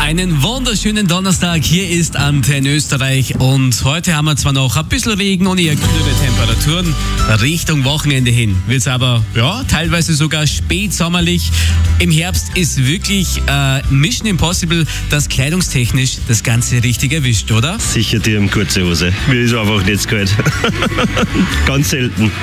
Einen wunderschönen Donnerstag, hier ist Antenne Österreich und heute haben wir zwar noch ein bisschen Regen und eher kühlere Temperaturen. Richtung Wochenende hin wird es aber teilweise sogar spätsommerlich. Im Herbst ist wirklich Mission Impossible, dass kleidungstechnisch das Ganze richtig erwischt, oder? Sicher die im kurze Hose. Mir ist einfach nicht kalt. Ganz selten.